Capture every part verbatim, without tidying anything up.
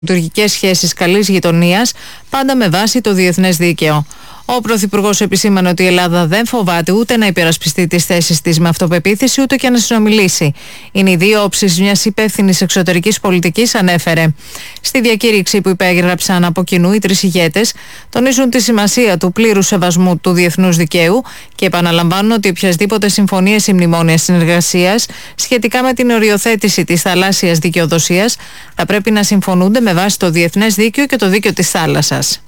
λειτουργικές σχέσεις καλής γειτονίας, πάντα με βάση το διεθνές δίκαιο. Ο Πρωθυπουργός επισήμανε ότι η Ελλάδα δεν φοβάται ούτε να υπερασπιστεί τις θέσεις της με αυτοπεποίθηση, ούτε και να συνομιλήσει. Είναι οι δύο όψεις μιας υπεύθυνης εξωτερικής πολιτικής, ανέφερε. Στη διακήρυξη που υπέγραψαν από κοινού οι τρεις ηγέτες, τονίζουν τη σημασία του πλήρους σεβασμού του διεθνούς δικαίου και επαναλαμβάνουν ότι οποιασδήποτε συμφωνίες ή μνημόνια συνεργασίας σχετικά με την οριοθέτηση της θαλάσσιας δικαιοδοσίας θα πρέπει να συμφωνούνται με βάση το διεθνές δίκαιο και το δίκαιο της θάλασσας.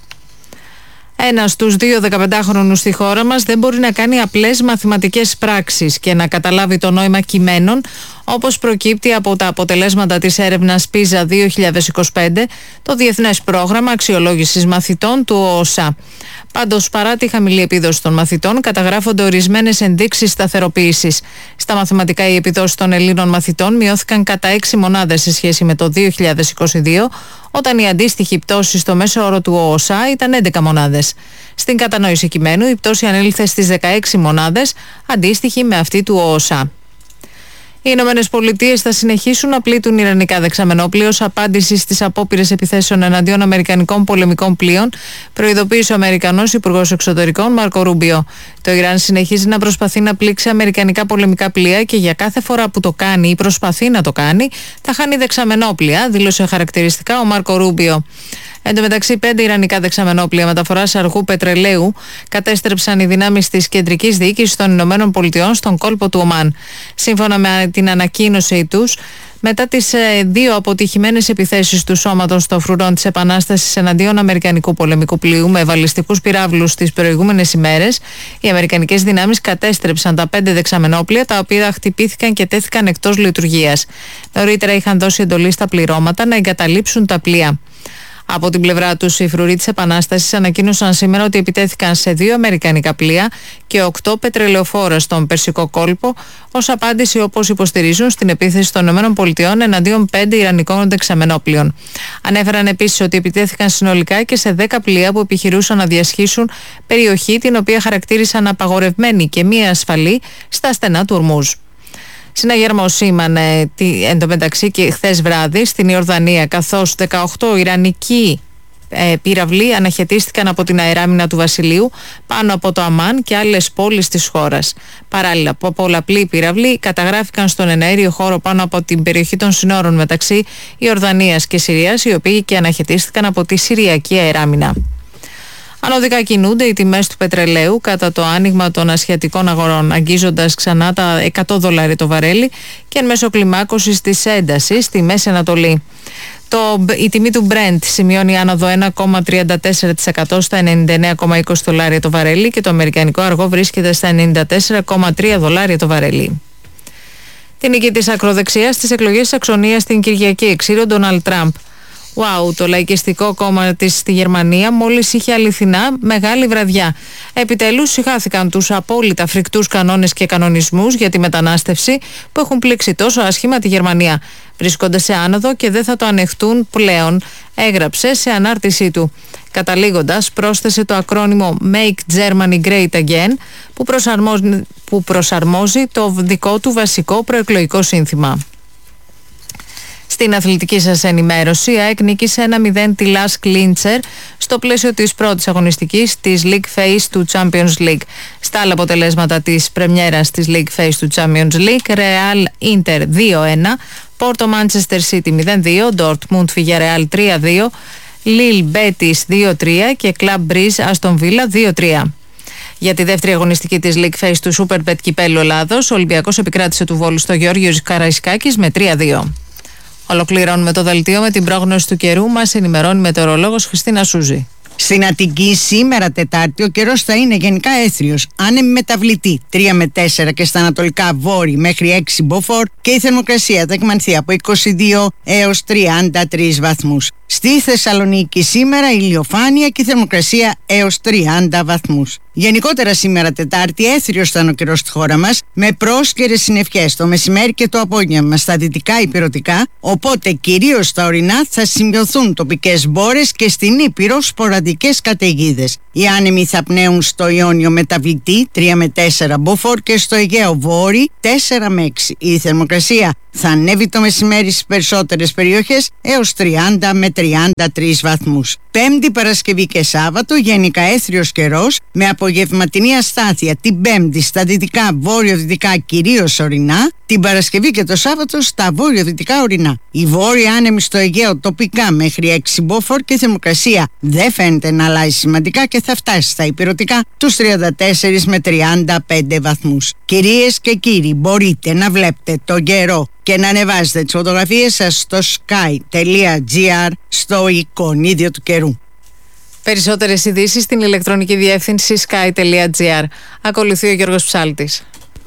Ένας στους δύο δεκαπεντάχρονους στη χώρα μας δεν μπορεί να κάνει απλές μαθηματικές πράξεις και να καταλάβει το νόημα κειμένων, όπως προκύπτει από τα αποτελέσματα της έρευνας πίζα δύο χιλιάδες είκοσι πέντε, το Διεθνές Πρόγραμμα Αξιολόγησης Μαθητών του ΟΟΣΑ. Πάντως, παρά τη χαμηλή επίδοση των μαθητών, καταγράφονται ορισμένες ενδείξεις σταθεροποίησης. Στα μαθηματικά, οι επιδόσεις των Ελλήνων μαθητών μειώθηκαν κατά έξι μονάδες σε σχέση με το δύο χιλιάδες είκοσι δύο, όταν η αντίστοιχη πτώση στο μέσο όρο του ΟΟΣΑ ήταν έντεκα μονάδες. Στην κατανόηση κειμένου, η πτώση ανέλθε στις δεκαέξι μονάδες, αντίστοιχη με αυτή του ΟΟΣΑ. Οι Ηνωμένες Πολιτείες θα συνεχίσουν να πλήττουν ιρανικά δεξαμενόπλια ως απάντηση στις απόπειρες επιθέσεων εναντίον αμερικανικών πολεμικών πλοίων, προειδοποίησε ο Αμερικανός Υπουργός Εξωτερικών Μάρκο Ρούμπιο. Το Ιράν συνεχίζει να προσπαθεί να πλήξει αμερικανικά πολεμικά πλοία και για κάθε φορά που το κάνει ή προσπαθεί να το κάνει, θα χάνει δεξαμενόπλια, δήλωσε χαρακτηριστικά ο Μάρκο Ρούμπιο. Εν τω μεταξύ, πέντε ιρανικά δεξαμενόπλια μεταφοράς αργού πετρελαίου κατέστρεψαν οι δυνάμεις της κεντρικής διοίκησης των Ηνωμένων Πολιτειών στον κόλπο του Ομάν. Σύμφωνα με την ανακοίνωσή τους, μετά τις ε, δύο αποτυχημένες επιθέσεις του σώματος των φρουρών της Επανάστασης εναντίον αμερικανικού πολεμικού πλοίου με βαλιστικούς πυράβλους τις προηγούμενες ημέρες, οι αμερικανικές δυνάμεις κατέστρεψαν τα πέντε δεξαμενόπλια, τα οποία χτυπήθηκαν και τέθηκαν εκτός λειτουργίας. Νωρίτερα είχαν δώσει εντολή στα πληρώματα να εγκαταλείψουν τα πλοία. Από την πλευρά τους, οι φρουροί της Επανάστασης ανακοίνωσαν σήμερα ότι επιτέθηκαν σε δύο αμερικανικά πλοία και οκτώ πετρελαιοφόρα στον Περσικό κόλπο, ως απάντηση, όπως υποστηρίζουν, στην επίθεση των ΗΠΑ εναντίον πέντε ιρανικών δεξαμενόπλιων. Ανέφεραν επίσης ότι επιτέθηκαν συνολικά και σε δέκα πλοία που επιχειρούσαν να διασχίσουν περιοχή την οποία χαρακτήρισαν απαγορευμένη και μη ασφαλή στα στενά του Ορμούζ. Συναγερμό σήμανε εν τω μεταξύ και χθες βράδυ στην Ιορδανία, καθώς δεκαοκτώ ιρανικοί ε, πυραυλοί αναχαιτίστηκαν από την αεράμινα του Βασιλείου πάνω από το Αμάν και άλλες πόλεις της χώρας. Παράλληλα, πολλαπλοί πυραυλοί καταγράφηκαν στον εναέριο χώρο πάνω από την περιοχή των συνόρων μεταξύ Ιορδανίας και Συρίας, οι οποίοι και αναχαιτίστηκαν από τη Συριακή αεράμινα. Ανωδικά κινούνται οι τιμές του πετρελαίου κατά το άνοιγμα των ασιατικών αγορών, αγγίζοντας ξανά τα εκατό δολάρια το βαρέλι και εν μέσω κλιμάκωσης της έντασης στη Μέση Ανατολή. Το, η τιμή του Brent σημειώνει άνοδο ένα κόμμα τριάντα τέσσερα τοις εκατό στα ενενήντα εννέα κόμμα είκοσι δολάρια το βαρέλι και το αμερικανικό αργό βρίσκεται στα ενενήντα τέσσερα κόμμα τρία δολάρια το βαρέλι. Την νίκη της ακροδεξιάς στις εκλογές της Σαξονίας στην Κυριακή εξήρε ο Ντόναλντ Τραμπ. Wow, το λαϊκιστικό κόμμα της στη Γερμανία μόλις είχε αληθινά μεγάλη βραδιά. Επιτέλους συχάθηκαν τους απόλυτα φρικτούς κανόνες και κανονισμούς για τη μετανάστευση που έχουν πλήξει τόσο άσχημα τη Γερμανία. Βρίσκονται σε άνοδο και δεν θα το ανεχτούν πλέον, έγραψε σε ανάρτησή του. Καταλήγοντας, πρόσθεσε το ακρόνιμο Make Germany Great Again που προσαρμόζει, που προσαρμόζει το δικό του βασικό προεκλογικό σύνθημα. Στην αθλητική σας ενημέρωση, η ΑΕΚ νίκησε ένα μηδέν τη Λας Κλίντσερ στο πλαίσιο της πρώτης αγωνιστικής της League Phase του Champions League. Στα άλλα αποτελέσματα της πρεμιέρας της League Phase του Champions League, Real Inter δύο ένα, Porto Manchester City μηδέν δύο, Dortmund Villarreal τρία δύο, Lille Betis δύο τρία και Club Brugge Aston Villa δύο τρία. Για τη δεύτερη αγωνιστική της League Phase του Superbet Κυπέλλου Ελλάδος, ο Ολυμπιακός επικράτησε του Βόλου στο Γεώργιος Καραϊσκάκης με τρία δύο. Ολοκληρώνουμε το δελτίο με την πρόγνωση του καιρού. Μας ενημερώνει η μετεωρολόγος Χριστίνα Σούζη. Στην Αττική σήμερα Τετάρτη ο καιρός θα είναι γενικά έθριος, άνεμη μεταβλητή τρία με τέσσερα και στα ανατολικά βόρει μέχρι έξι μποφόρ και η θερμοκρασία θα εκμανθεί από είκοσι δύο έως τριάντα τρεις βαθμούς. Στη Θεσσαλονίκη σήμερα ηλιοφάνεια και η θερμοκρασία έως τριάντα βαθμούς. Γενικότερα σήμερα Τετάρτη έθριος θα είναι ο καιρός στη χώρα μας με πρόσκαιρες συννεφιές το μεσημέρι και το απόγευμα στα δυτικά υπηρωτικά, οπότε κυρίως στα ορεινά θα σημειωθούν τοπικές μπόρες και στην Ήπειρο σποραδικές καταιγίδες. Οι άνεμοι θα πνέουν στο Ιόνιο μεταβλητή τρία με τέσσερα μποφόρ και στο Αιγαίο βόρει τέσσερα με έξι. Η θερμοκρασία θα ανέβει το μεσημέρι στις περισσότερες περιοχές έως τριάντα με τριάντα. τριάντα τρεις βαθμούς. Πέμπτη, Παρασκευή και Σάββατο γενικά έθριος καιρός με απογευματινή αστάθεια. Την Πέμπτη στα δυτικά, βόρειο-δυτικά κυρίως ορεινά. Την Παρασκευή και το Σάββατο στα βόρειο-δυτικά ορεινά. Η βόρεια άνεμη στο Αιγαίο τοπικά μέχρι έξι μποφόρ και η θερμοκρασία δεν φαίνεται να αλλάζει σημαντικά και θα φτάσει στα ηπειρωτικά τους τριάντα τέσσερα με τριάντα πέντε βαθμούς. Κυρίες και κύριοι, μπορείτε να βλέπετε τον καιρό και να ανεβάζετε τις φωτογραφίες σας στο sky.gr στο εικονίδιο του καιρού. Περισσότερες ειδήσεις στην ηλεκτρονική διεύθυνση sky.gr. Ακολουθεί ο Γιώργος Ψάλτης.